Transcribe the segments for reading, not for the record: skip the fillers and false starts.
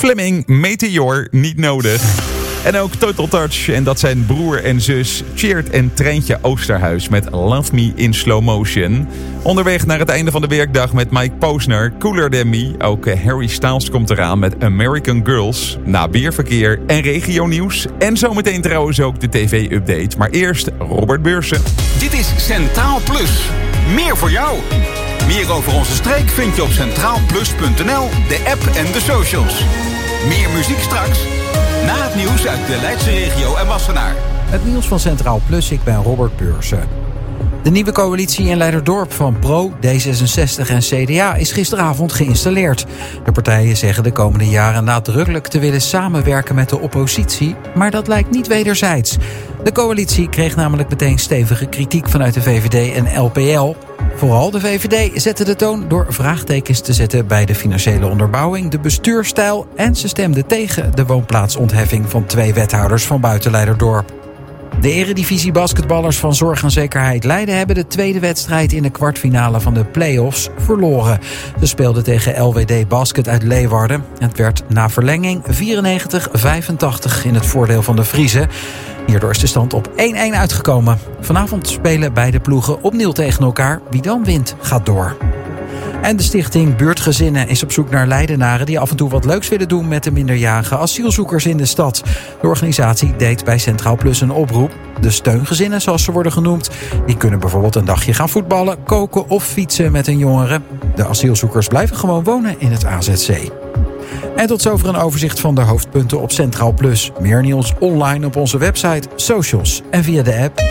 Fleming, Meteor, niet nodig. En ook Total Touch, en dat zijn broer en zus Tjeerd en Treintje Oosterhuis met Love Me in Slow Motion. Onderweg naar het einde van de werkdag met Mike Posner, Cooler Than Me. Ook Harry Styles komt eraan met American Girls. Na weerverkeer en regionieuws. En zometeen trouwens ook de tv-update. Maar eerst Robert Beursen. Dit is Centraal Plus. Meer voor jou. Meer over onze streek vind je op centraalplus.nl, de app en de socials. Meer muziek straks. Na het nieuws uit de Leidse regio en Wassenaar. Het nieuws van Centraal Plus, ik ben Robert Beursen. De nieuwe coalitie in Leiderdorp van Pro, D66 en CDA is gisteravond geïnstalleerd. De partijen zeggen de komende jaren nadrukkelijk te willen samenwerken met de oppositie, maar dat lijkt niet wederzijds. De coalitie kreeg namelijk meteen stevige kritiek vanuit de VVD en LPL. Vooral de VVD zette de toon door vraagtekens te zetten bij de financiële onderbouwing, de bestuurstijl en ze stemde tegen de woonplaatsontheffing van 2 wethouders van buiten Leiderdorp. De eredivisie basketballers van Zorg en Zekerheid Leiden hebben de tweede wedstrijd in de kwartfinale van de play-offs verloren. Ze speelden tegen LWD Basket uit Leeuwarden. Het werd na verlenging 94-85 in het voordeel van de Friezen. Hierdoor is de stand op 1-1 uitgekomen. Vanavond spelen beide ploegen opnieuw tegen elkaar. Wie dan wint, gaat door. En de stichting Buurtgezinnen is op zoek naar Leidenaren die af en toe wat leuks willen doen met de minderjarige asielzoekers in de stad. De organisatie deed bij Centraal Plus een oproep. De steungezinnen, zoals ze worden genoemd, die kunnen bijvoorbeeld een dagje gaan voetballen, koken of fietsen met een jongere. De asielzoekers blijven gewoon wonen in het AZC. En tot zover een overzicht van de hoofdpunten op Centraal Plus. Meer nieuws online op onze website, socials en via de app.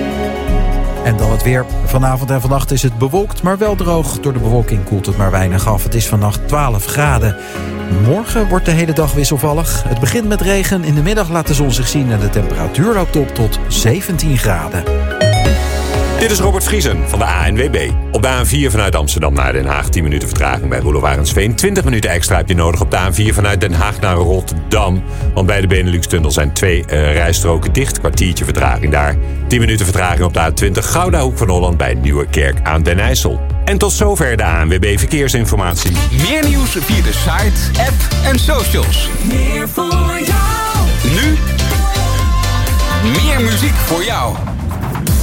En dan het weer. Vanavond en vannacht is het bewolkt, maar wel droog. Door de bewolking koelt het maar weinig af. Het is vannacht 12 graden. Morgen wordt de hele dag wisselvallig. Het begint met regen. In de middag laat de zon zich zien en de temperatuur loopt op tot 17 graden. Dit is Robert Vriesen van de ANWB. Op de A4 vanuit Amsterdam naar Den Haag 10 minuten vertraging bij Roelof Arendsveen. 20 minuten extra heb je nodig op de A4 vanuit Den Haag naar Rotterdam. Want bij de Benelux-tunnel zijn 2 rijstroken dicht. Kwartiertje vertraging daar. 10 minuten vertraging op de A20 Gouda Hoek van Holland bij Nieuwerkerk aan Den IJssel. En tot zover de ANWB Verkeersinformatie. Meer nieuws via de site, app en socials. Meer voor jou. Nu meer muziek voor jou.